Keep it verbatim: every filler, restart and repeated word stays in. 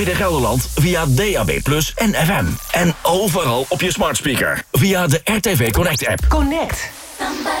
Tweede Gelderland via D A B plus, en F M. En overal op je smart speaker via de R T V Connect app. Connect.